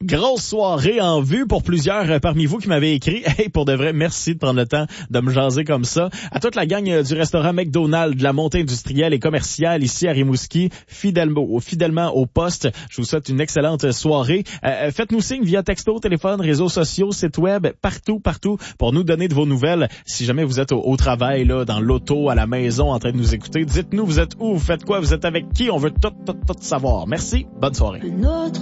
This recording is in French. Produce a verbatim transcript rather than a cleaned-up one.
Grosse soirée en vue pour plusieurs euh, parmi vous qui m'avaient écrit. Hey, pour de vrai, merci de prendre le temps de me jaser comme ça. À toute la gang euh, du restaurant McDonald's, de la montée industrielle et commerciale ici à Rimouski, fidèlement, fidèlement au poste. Je vous souhaite une excellente soirée. Euh, faites-nous signe via texto, téléphone, réseaux sociaux, site web, partout, partout, pour nous donner de vos nouvelles. Si jamais vous êtes au, au travail, là, dans l'auto, à la maison, en train de nous écouter, dites-nous, vous êtes où, vous faites quoi, vous êtes avec qui, on veut tout, tout, tout savoir. Merci, bonne soirée.